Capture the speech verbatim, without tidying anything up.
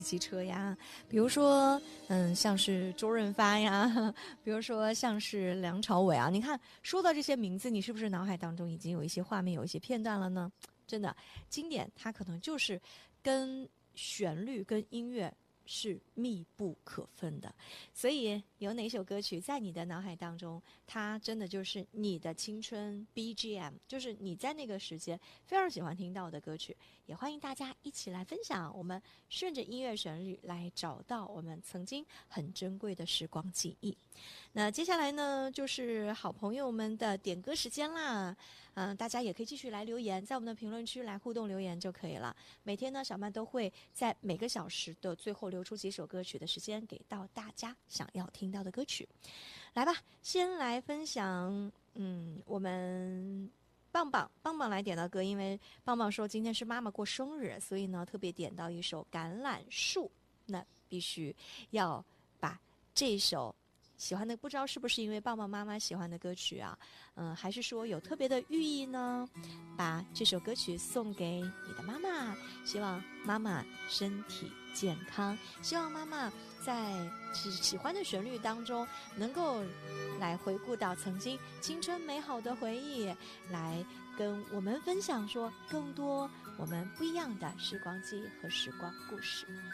机车呀，比如说，嗯，像是周润发呀，比如说像是梁朝伟啊，你看说到这些名字，你是不是脑海当中已经有一些画面、有一些片段了呢？真的，经典它可能就是跟旋律、跟音乐是密不可分的。所以，有哪首歌曲在你的脑海当中，它真的就是你的青春 B G M，就是你在那个时间非常喜欢听到的歌曲。也欢迎大家一起来分享，我们顺着音乐旋律来找到我们曾经很珍贵的时光记忆。那接下来呢，就是好朋友们的点歌时间啦。嗯、呃，大家也可以继续来留言，在我们的评论区来互动留言就可以了。每天呢，小曼都会在每个小时的最后留出几首歌曲的时间，给到大家想要听到的歌曲。来吧，先来分享，嗯，我们棒棒棒棒来点到歌，因为棒棒说今天是妈妈过生日，所以呢特别点到一首《橄榄树》，那必须要把这首喜欢的，不知道是不是因为棒棒妈妈喜欢的歌曲啊，嗯，还是说有特别的寓意呢？把这首歌曲送给你的妈妈，希望妈妈身体健康，希望妈妈在喜喜欢的旋律当中能够来回顾到曾经青春美好的回忆，来跟我们分享说更多我们不一样的时光记忆和时光故事。